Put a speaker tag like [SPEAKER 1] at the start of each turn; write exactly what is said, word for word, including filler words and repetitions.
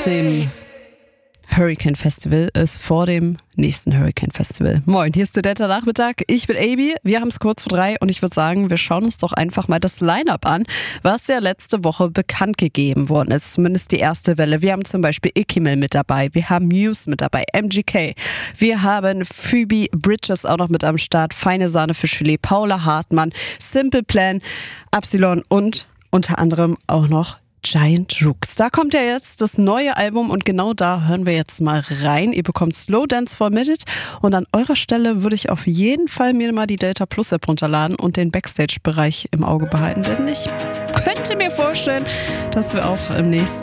[SPEAKER 1] dem Hurricane Festival ist vor dem nächsten Hurricane Festival. Moin, hier ist der Delta Nachmittag. Ich bin Abi, wir haben es kurz vor drei und ich würde sagen, wir schauen uns doch einfach mal das Line-Up an, was ja letzte Woche bekannt gegeben worden ist. Zumindest die erste Welle. Wir haben zum Beispiel Ikimel mit dabei, wir haben Muse mit dabei, M G K, wir haben Phoebe Bridges auch noch mit am Start, Feine Sahne für Chili, Paula Hartmann, Simple Plan, Absilon und unter anderem auch noch Giant Rooks. Da kommt ja jetzt das neue Album und genau da hören wir jetzt mal rein. Ihr bekommt Slow Dance for a Minute und an eurer Stelle würde ich auf jeden Fall mir mal die Delta Plus App runterladen und den Backstage-Bereich im Auge behalten, denn ich könnte mir vorstellen, dass wir auch im nächsten